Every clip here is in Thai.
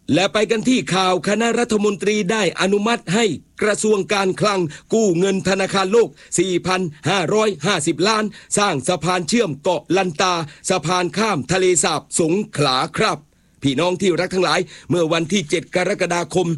และไปกันที่ข่าวคณะรัฐมนตรีได้อนุมัติให้กระทรวงการคลังกู้เงินธนาคารโลก 4,550 ล้านสร้างสะพานเชื่อมเกาะลันตาสะพานข้ามทะเลสาบสงขลาครับพี่น้องที่รักทั้งหลายเมื่อวันที่ 7 กรกฎาคม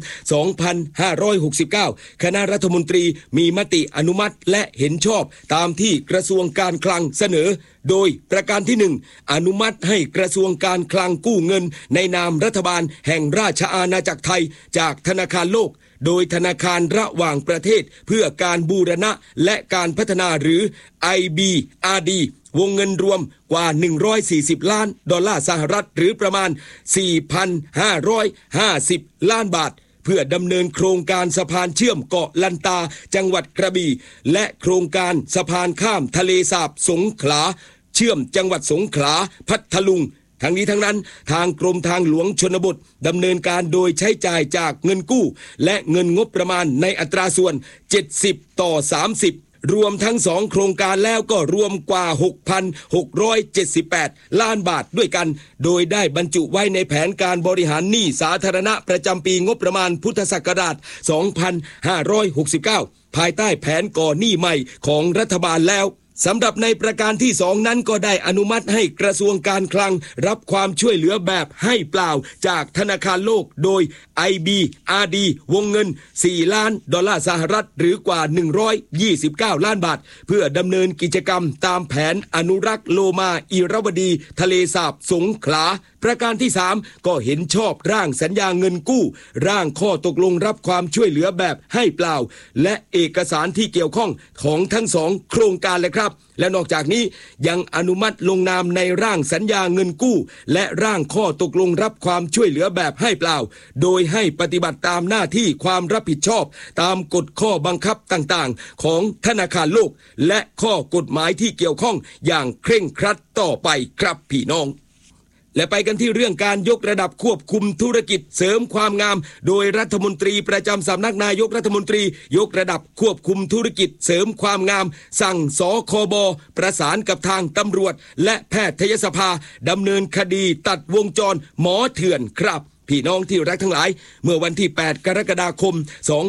2569 คณะรัฐมนตรีมีมติอนุมัติและเห็นชอบตามที่กระทรวงการคลังเสนอโดยประการที่ 1 อนุมัติให้กระทรวงการคลังกู้เงินในนามรัฐบาลแห่งราชอาณาจักรไทยจากธนาคารโลกโดยธนาคารระหว่างประเทศเพื่อการบูรณะและการพัฒนาหรือ IBRD วงเงินรวมกว่า$140 ล้านหรือประมาณ 4,550 ล้านบาทเพื่อดำเนินโครงการสะพานเชื่อมเกาะลันตาจังหวัดกระบี่และโครงการสะพานข้ามทะเลสาบสงขลาเชื่อมจังหวัดสงขลาพัทลุงทั้งนี้ทั้งนั้นทางกรมทางหลวงชนบทดำเนินการโดยใช้จ่ายจากเงินกู้และเงินงบประมาณในอัตราส่วน70:30รวมทั้ง2โครงการแล้วก็รวมกว่า 6,678 ล้านบาทด้วยกันโดยได้บรรจุไว้ในแผนการบริหารหนี้สาธารณะประจำปีงบประมาณพุทธศักราช 2569 ภายใต้แผนก่อหนี้ใหม่ของรัฐบาลแล้วสำหรับในประการที่2นั้นก็ได้อนุมัติให้กระทรวงการคลังรับความช่วยเหลือแบบให้เปล่าจากธนาคารโลกโดย IBRD วงเงิน$4 ล้านหรือกว่า129 ล้านบาทเพื่อดำเนินกิจกรรมตามแผนอนุรักษ์โลมาอิรวดีทะเลสาบสงขลาประการที่3ก็เห็นชอบร่างสัญญาเงินกู้ร่างข้อตกลงรับความช่วยเหลือแบบให้เปล่าและเอกสารที่เกี่ยวข้องของทั้ง2โครงการเลยครับและนอกจากนี้ยังอนุมัติลงนามในร่างสัญญาเงินกู้และร่างข้อตกลงรับความช่วยเหลือแบบให้เปล่าโดยให้ปฏิบัติตามหน้าที่ความรับผิดชอบตามกฎข้อบังคับต่างๆของธนาคารโลกและข้อกฎหมายที่เกี่ยวข้องอย่างเคร่งครัดต่อไปครับพี่น้องและไปกันที่เรื่องการยกระดับควบคุมธุรกิจเสริมความงามโดยรัฐมนตรีประจำสำนักนายกรัฐมนตรียกระดับควบคุมธุรกิจเสริมความงามสั่งสคบประสานกับทางตำรวจและแพทยสภาดำเนินคดีตัดวงจรหมอเถื่อนครับพี่น้องที่รักทั้งหลายเมื่อวันที่ 8 กรกฎาคม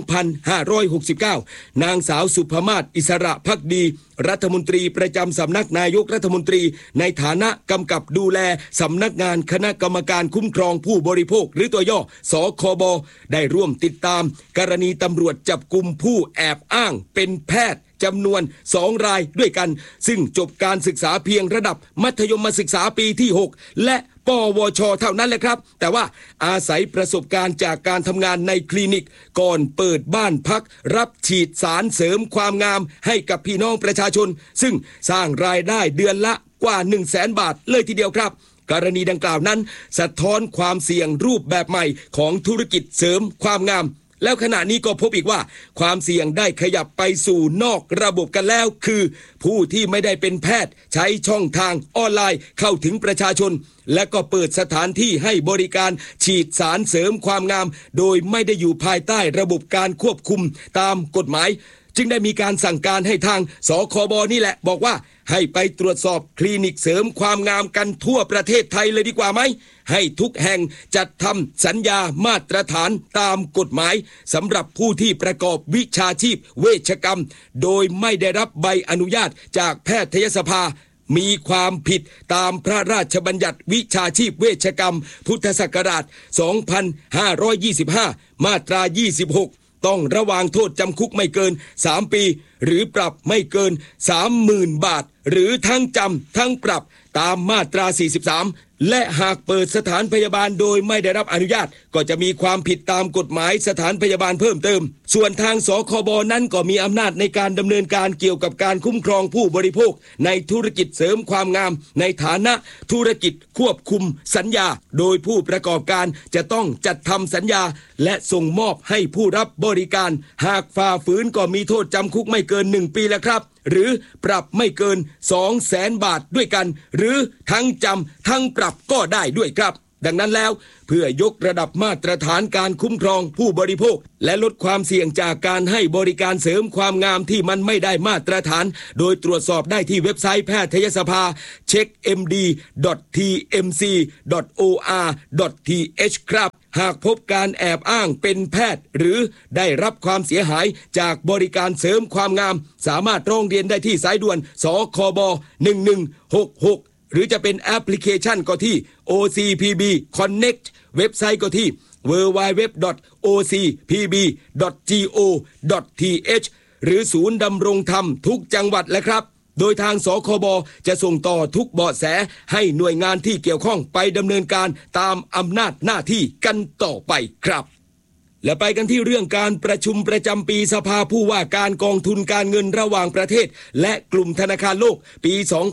2569 นางสาวสุภมาศ อิสระภักดีรัฐมนตรีประจำสำนักนายกรัฐมนตรีในฐานะกำกับดูแลสำนักงานคณะกรรมการคุ้มครองผู้บริโภคหรือตัวย่อสคบได้ร่วมติดตามกรณีตำรวจจับกุมผู้แอบอ้างเป็นแพทย์จำนวน2รายด้วยกันซึ่งจบการศึกษาเพียงระดับมัธยมศึกษาปีที่6และปวชเท่านั้นแหละครับแต่ว่าอาศัยประสบการณ์จากการทำงานในคลินิกก่อนเปิดบ้านพักรับฉีดสารเสริมความงามให้กับพี่น้องประชาชนซึ่งสร้างรายได้เดือนละกว่า 100,000 บาทเลยทีเดียวครับกรณีดังกล่าวนั้นสะท้อนความเสี่ยงรูปแบบใหม่ของธุรกิจเสริมความงามแล้วขณะนี้ก็พบอีกว่าความเสี่ยงได้ขยับไปสู่นอกระบบกันแล้วคือผู้ที่ไม่ได้เป็นแพทย์ใช้ช่องทางออนไลน์เข้าถึงประชาชนและก็เปิดสถานที่ให้บริการฉีดสารเสริมความงามโดยไม่ได้อยู่ภายใต้ระบบการควบคุมตามกฎหมายจึงได้มีการสั่งการให้ทางสคบนี่แหละบอกว่าให้ไปตรวจสอบคลินิกเสริมความงามกันทั่วประเทศไทยเลยดีกว่าไหมให้ทุกแห่งจัดทำสัญญามาตรฐานตามกฎหมายสำหรับผู้ที่ประกอบวิชาชีพเวชกรรมโดยไม่ได้รับใบอนุญาตจากแพทยสภามีความผิดตามพระราชบัญญัติวิชาชีพเวชกรรมพุทธศักราช 2525 มาตรา 26ต้องระวางโทษจำคุกไม่เกิน3 ปีหรือปรับไม่เกิน 30,000 บาทหรือทั้งจำทั้งปรับตามมาตรา 43และหากเปิดสถานพยาบาลโดยไม่ได้รับอนุญาตก็จะมีความผิดตามกฎหมายสถานพยาบาลเพิ่มเติมส่วนทางสคบนั้นก็มีอำนาจในการดำเนินการเกี่ยวกับการคุ้มครองผู้บริโภคในธุรกิจเสริมความงามในฐานะธุรกิจควบคุมสัญญาโดยผู้ประกอบการจะต้องจัดทำสัญญาและส่งมอบให้ผู้รับบริการหากฝ่าฝืนก็มีโทษจำคุกไม่เกิน1 ปีแล้วครับหรือปรับไม่เกิน200,000 บาทด้วยกันหรือทั้งจำทั้งปรับก็ได้ด้วยครับดังนั้นแล้วเพื่อยกระดับมาตรฐานการคุ้มครองผู้บริโภคและลดความเสี่ยงจากการให้บริการเสริมความงามที่มันไม่ได้มาตรฐานโดยตรวจสอบได้ที่เว็บไซต์แพทยสภา checkmd.tmc.or.th ครับหากพบการแอบอ้างเป็นแพทย์หรือได้รับความเสียหายจากบริการเสริมความงามสามารถร้องเรียนได้ที่สายด่วนสคบ1166หรือจะเป็นแอปพลิเคชันก็ที่ OCPB Connect เว็บไซต์ก็ที่ www.ocpb.go.th หรือศูนย์ดำรงธรรมทุกจังหวัดและครับโดยทางสคบจะส่งต่อทุกเบาะแสให้หน่วยงานที่เกี่ยวข้องไปดำเนินการตามอำนาจหน้าที่กันต่อไปครับและไปกันที่เรื่องการประชุมประจำปีสภาผู้ว่าการกองทุนการเงินระหว่างประเทศและกลุ่มธนาคารโลกปี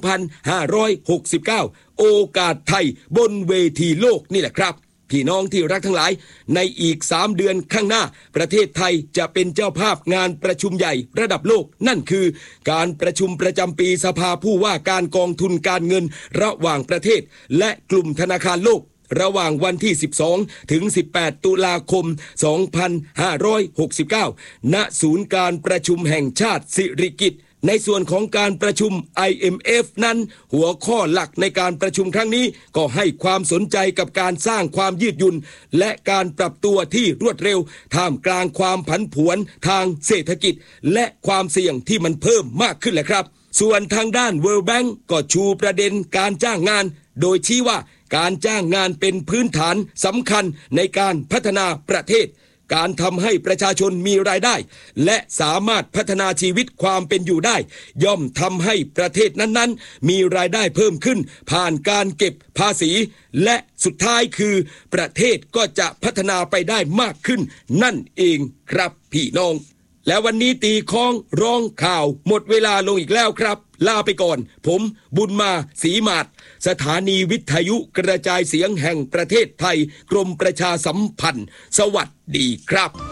2569 โอกาสไทยบนเวทีโลกนี่แหละครับพี่น้องที่รักทั้งหลายในอีก3เดือนข้างหน้าประเทศไทยจะเป็นเจ้าภาพงานประชุมใหญ่ระดับโลกนั่นคือการประชุมประจำปีสภาผู้ว่าการกองทุนการเงินระหว่างประเทศและกลุ่มธนาคารโลกระหว่างวันที่12ถึง18ตุลาคม2569ณศูนย์การประชุมแห่งชาติสิริกิติ์ในส่วนของการประชุม IMF นั้นหัวข้อหลักในการประชุมครั้งนี้ก็ให้ความสนใจกับการสร้างความยืดหยุ่นและการปรับตัวที่รวดเร็วท่ามกลางความผันผวนทางเศรษฐกิจและความเสี่ยงที่มันเพิ่มมากขึ้นแหละครับส่วนทางด้าน World Bank ก็ชูประเด็นการจ้างงานโดยชี้ว่าการจ้างงานเป็นพื้นฐานสำคัญในการพัฒนาประเทศการทำให้ประชาชนมีรายได้และสามารถพัฒนาชีวิตความเป็นอยู่ได้ย่อมทำให้ประเทศนั้นๆมีรายได้เพิ่มขึ้นผ่านการเก็บภาษีและสุดท้ายคือประเทศก็จะพัฒนาไปได้มากขึ้นนั่นเองครับพี่น้องและวันนี้ตีค้องร้องข่าวหมดเวลาลงอีกแล้วครับลาไปก่อนผมบุญมาศรีมาศสถานีวิทยุกระจายเสียงแห่งประเทศไทยกรมประชาสัมพันธ์สวัสดีครับ